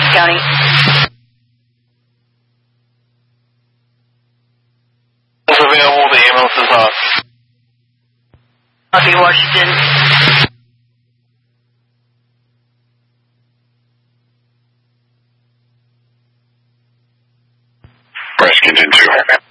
County. Is available, the ambulance is on. Copy, Washington. Rescue 2.